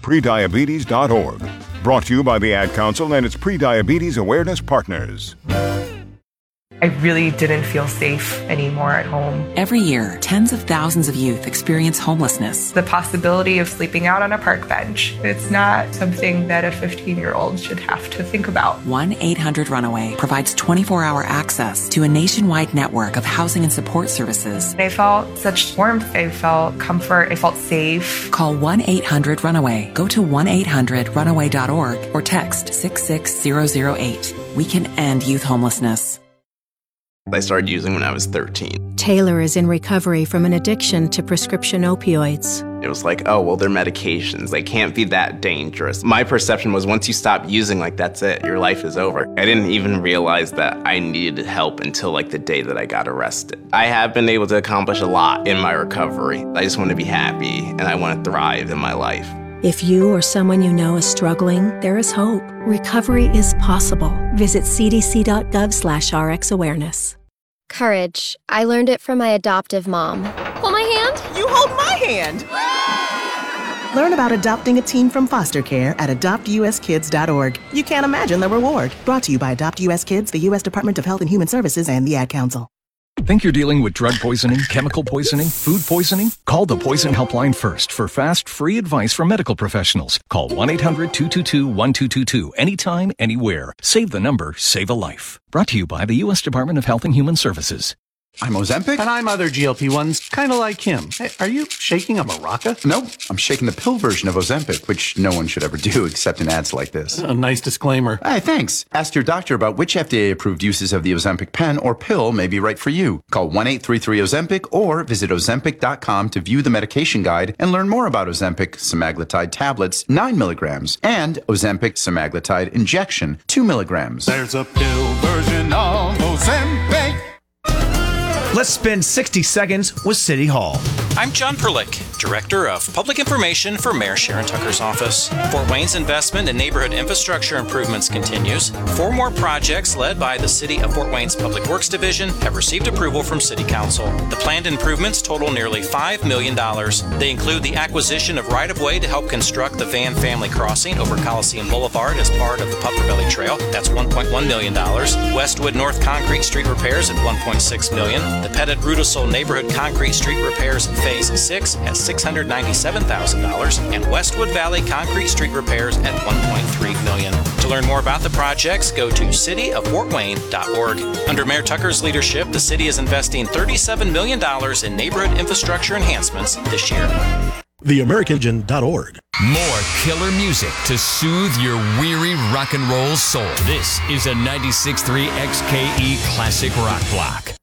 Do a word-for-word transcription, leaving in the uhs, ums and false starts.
prediabetes dot org. Brought to you by the Ad Council and its Prediabetes Awareness Partners. I really didn't feel safe anymore at home. Every year, tens of thousands of youth experience homelessness. The possibility of sleeping out on a park bench, it's not something that a fifteen-year-old should have to think about. one eight hundred runaway provides twenty-four hour access to a nationwide network of housing and support services. I felt such warmth. I felt comfort. I felt safe. Call one eight hundred runaway. Go to one eight hundred runaway dot org or text six six zero zero eight. We can end youth homelessness. I started using when I was thirteen. Taylor is in recovery from an addiction to prescription opioids. It was like, oh, well, they're medications. They can't be that dangerous. My perception was once you stop using, like, that's it. Your life is over. I didn't even realize that I needed help until, like, the day that I got arrested. I have been able to accomplish a lot in my recovery. I just want to be happy, and I want to thrive in my life. If you or someone you know is struggling, there is hope. Recovery is possible. Visit c d c dot gov slash r x awareness. Courage. I learned it from my adoptive mom. Hold my hand. You hold my hand. Learn about adopting a teen from foster care at adopt u s kids dot org. You can't imagine the reward. Brought to you by Adopt U S Kids, the U S Department of Health and Human Services, and the Ad Council. Think you're dealing with drug poisoning, chemical poisoning, food poisoning? Call the Poison Helpline first for fast, free advice from medical professionals. Call one eight hundred two two two one two two two anytime, anywhere. Save the number, save a life. Brought to you by the U S Department of Health and Human Services. I'm Ozempic. And I'm other G L P ones, kind of like him. Hey, are you shaking a maraca? Nope, I'm shaking the pill version of Ozempic, which no one should ever do except in ads like this. A nice disclaimer. Hey, thanks. Ask your doctor about which F D A-approved uses of the Ozempic pen or pill may be right for you. Call one eight three three Ozempic or visit ozempic dot com to view the medication guide and learn more about Ozempic semaglutide tablets, nine milligrams, and Ozempic semaglutide injection, two milligrams. There's a pill version of Ozempic. Let's spend sixty seconds with City Hall. I'm John Perlick, Director of Public Information for Mayor Sharon Tucker's office. Fort Wayne's investment in neighborhood infrastructure improvements continues. Four more projects led by the City of Fort Wayne's Public Works Division have received approval from City Council. The planned improvements total nearly five million dollars. They include the acquisition of right-of-way to help construct the Van Family Crossing over Coliseum Boulevard as part of the Puffer Belly Trail. That's one point one million dollars. Westwood North Concrete Street repairs at one point six million dollars. The Pettit Rudisill Neighborhood Concrete Street repairs Phase six at six hundred ninety-seven thousand dollars, and Westwood Valley Concrete Street repairs at one point three million dollars. To learn more about the projects, go to city of fort wayne dot org. Under Mayor Tucker's leadership, the city is investing thirty-seven million dollars in neighborhood infrastructure enhancements this year. the american legion dot org. More killer music to soothe your weary rock and roll soul. This is a ninety-six point three X K E Classic Rock Block.